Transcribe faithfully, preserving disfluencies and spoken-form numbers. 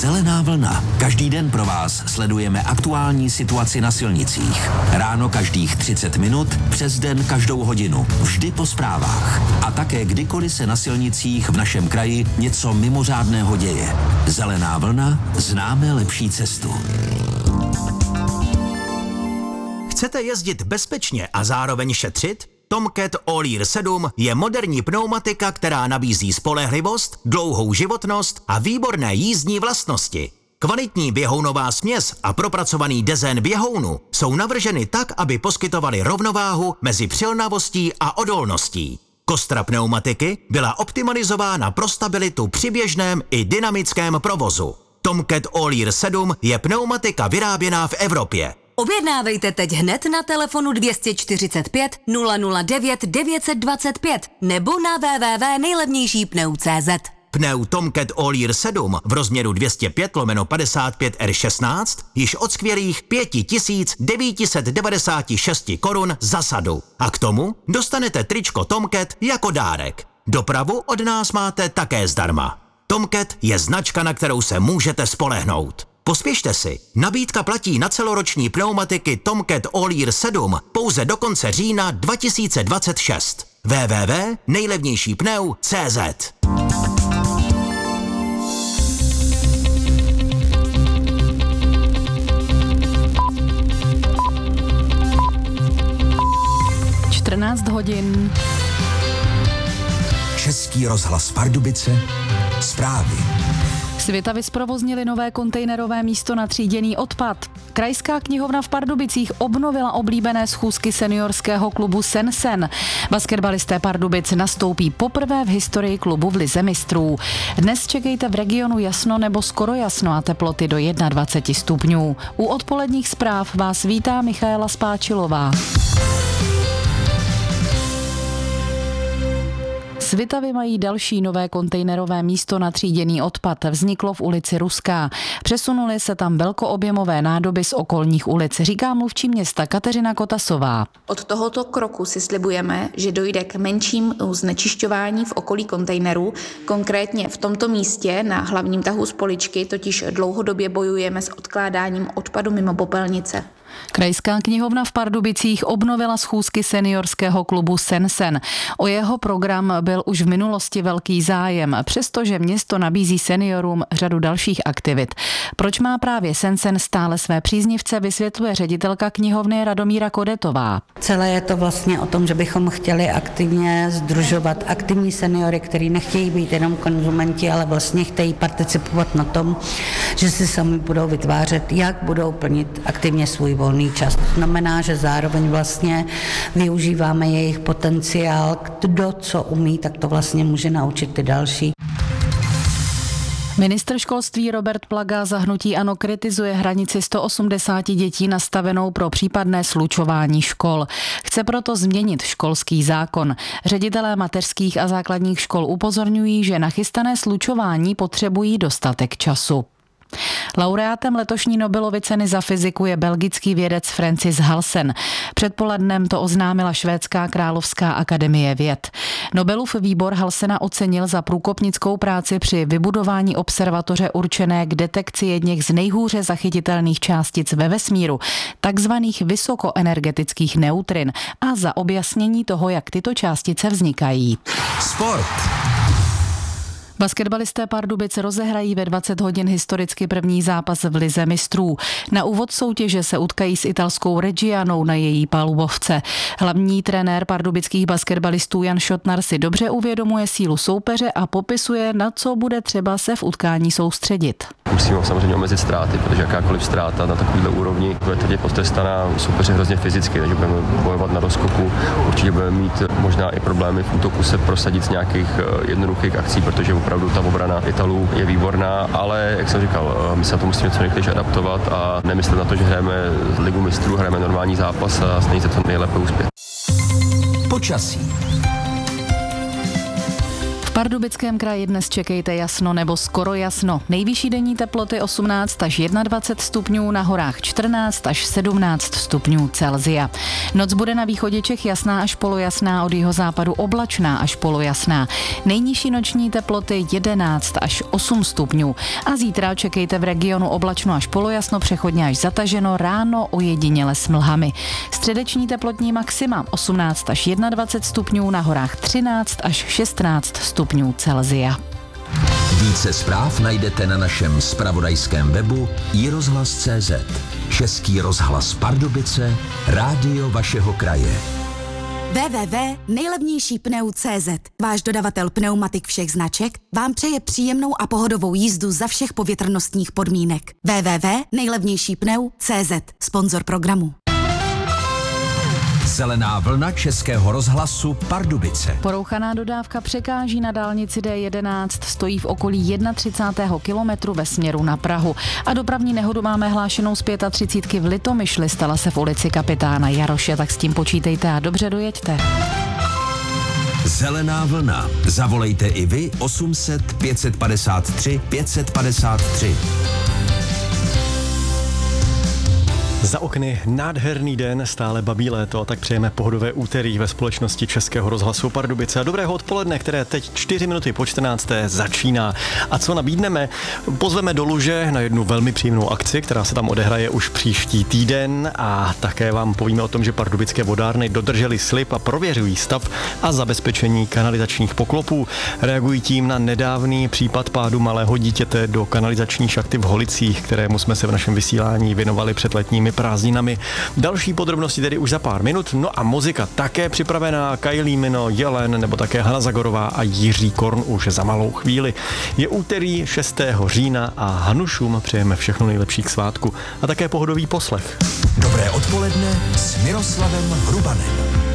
Zelená vlna. Každý den pro vás sledujeme aktuální situaci na silnicích. Ráno každých třicet minut, přes den každou hodinu. Vždy po zprávách. A také kdykoliv se na silnicích v našem kraji něco mimořádného děje. Zelená vlna. Známe lepší cestu. Chcete jezdit bezpečně a zároveň šetřit? Tomcat All-Year sedm je moderní pneumatika, která nabízí spolehlivost, dlouhou životnost a výborné jízdní vlastnosti. Kvalitní běhounová směs a propracovaný dezén běhounu jsou navrženy tak, aby poskytovaly rovnováhu mezi přilnavostí a odolností. Kostra pneumatiky byla optimalizována pro stabilitu při běžném i dynamickém provozu. Tomcat All-Year sedm je pneumatika vyráběná v Evropě. Objednávejte teď hned na telefonu dvě stě čtyřicet pět nula nula devět devět dva pět nebo na w w w tečka nejlevnější pneu tečka cé zet. Pneu Tomcat All-Year sedm v rozměru dvě stě pět lomeno padesát pět R šestnáct již od skvělých pět tisíc devět set devadesát šest korun za sadu. A k tomu dostanete tričko Tomcat jako dárek. Dopravu od nás máte také zdarma. Tomcat je značka, na kterou se můžete spolehnout. Pospěšte si, nabídka platí na celoroční pneumatiky Tomcat All-Year sedm pouze do konce října dva tisíce dvacet šest. w w w tečka nejlevnější pneu tečka cé zet. čtrnáct hodin. Český rozhlas Pardubice. Zprávy. Svitavy zprovoznili nové kontejnerové místo na tříděný odpad. Krajská knihovna v Pardubicích obnovila oblíbené schůzky seniorského klubu Sensen. Basketbalisté Pardubic nastoupí poprvé v historii klubu v lize mistrů. Dnes čekejte v regionu jasno nebo skoro jasno a teploty do dvacet jedna stupňů. U odpoledních zpráv vás vítá Michaela Spáčilová. Svitavy mají další nové kontejnerové místo na tříděný odpad. Vzniklo v ulici Ruská. Přesunuly se tam velkoobjemové nádoby z okolních ulic, říká mluvčí města Kateřina Kotasová. Od tohoto kroku si slibujeme, že dojde k menším znečišťování v okolí kontejnerů. Konkrétně v tomto místě na hlavním tahu z Poličky totiž dlouhodobě bojujeme s odkládáním odpadu mimo popelnice. Krajská knihovna v Pardubicích obnovila schůzky seniorského klubu Sensen. O jeho program byl už v minulosti velký zájem, přestože město nabízí seniorům řadu dalších aktivit. Proč má právě Sensen stále své příznivce, vysvětluje ředitelka knihovny Radomíra Kodetová. Celé je to vlastně o tom, že bychom chtěli aktivně sdružovat aktivní seniory, kteří nechtějí být jenom konzumenti, ale vlastně chtějí participovat na tom, že si sami budou vytvářet, jak budou plnit aktivně svůj volný čas. To znamená, že zároveň vlastně využíváme jejich potenciál, kdo co umí, tak to vlastně může naučit ty další. Ministr školství Robert Plaga za hnutí ANO kritizuje hranici sto osmdesát dětí nastavenou pro případné slučování škol. Chce proto změnit školský zákon. Ředitelé mateřských a základních škol upozorňují, že na chystané slučování potřebují dostatek času. Laureátem letošní Nobelovy ceny za fyziku je belgický vědec Francis Halsen. Předpolednem to oznámila švédská královská akademie věd. Nobelův výbor Halsena ocenil za průkopnickou práci při vybudování observatoře určené k detekci jedněch z nejhůře zachytitelných částic ve vesmíru, takzvaných vysokoenergetických neutrin, a za objasnění toho, jak tyto částice vznikají. Sport. Basketbalisté Pardubic rozehrají ve dvacet hodin historicky první zápas v lize mistrů. Na úvod soutěže se utkají s italskou Reggianou na její palubovce. Hlavní trenér pardubických basketbalistů Jan Šotnar si dobře uvědomuje sílu soupeře a popisuje, na co bude třeba se v utkání soustředit. Musíme samozřejmě omezit ztráty, protože jakákoliv ztráta na takovéhle úrovni bude teď potrestaná soupeře hrozně fyzicky, takže budeme bojovat na doskoku. Určitě budeme mít možná i problémy v útoku se prosadit z nějakých jednoduchých akcí, protože opravdu ta obrana Italů je výborná, ale jak jsem říkal, my se na to musíme co nejrychleji adaptovat a nemyslet na to, že hrajeme ligu mistrů, hrajeme normální zápas a snažíme se to nejlépe uspět. Počasí. V Pardubickém kraji dnes čekejte jasno nebo skoro jasno. Nejvyšší denní teploty osmnáct až dvacet jedna stupňů, na horách čtrnáct až sedmnáct stupňů Celsia. Noc bude na východě Čech jasná až polojasná, od jihozápadu oblačná až polojasná. Nejnižší noční teploty jedenáct až osm stupňů. A zítra čekejte v regionu oblačno až polojasno, přechodně až zataženo, ráno ojediněle s mlhami. Středeční teplotní maxima osmnáct až dvacet jedna stupňů, na horách třináct až šestnáct stupňů Celsia. Více zpráv najdete na našem zpravodajském webu i rozhlas tečka cé zet. Český rozhlas Pardubice, rádio vašeho kraje. w w w tečka nejlevnější pneu tečka cé zet. Váš dodavatel pneumatik všech značek vám přeje příjemnou a pohodovou jízdu za všech povětrnostních podmínek. w w w tečka nejlevnější pneu tečka cé zet. Sponzor programu. Zelená vlna Českého rozhlasu Pardubice. Porouchaná dodávka překáží na dálnici D jedenáct, stojí v okolí třicátého prvního kilometru ve směru na Prahu. A dopravní nehodu máme hlášenou z třicet pět v Litomyšli, stala se v ulici Kapitána Jaroše, tak s tím počítejte a dobře dojeďte. Zelená vlna. Zavolejte i vy osm set pět set padesát tři pět set padesát tři. Za okny nádherný den, stále babí léto, tak přejeme pohodové úterý ve společnosti Českého rozhlasu Pardubice. A dobrého odpoledne, které teď čtyři minuty po čtrnácté začíná. A co nabídneme? Pozveme do Luže na jednu velmi příjemnou akci, která se tam odehraje už příští týden, a také vám povíme o tom, že pardubické vodárny dodržely slib a prověřují stav a zabezpečení kanalizačních poklopů. Reagují tím na nedávný případ pádu malého dítěte do kanalizační šachty v Holicích, kterému jsme se v našem vysílání věnovali před letními prázdninami. Další podrobnosti tedy už za pár minut. No a muzika také připravená. Kylie Minogue, Jelen nebo také Hana Zagorová a Jiří Korn už za malou chvíli. Je úterý šestého října a Hanušům přejeme všechno nejlepší k svátku a také pohodový poslech. Dobré odpoledne s Miroslavem Hrubanem.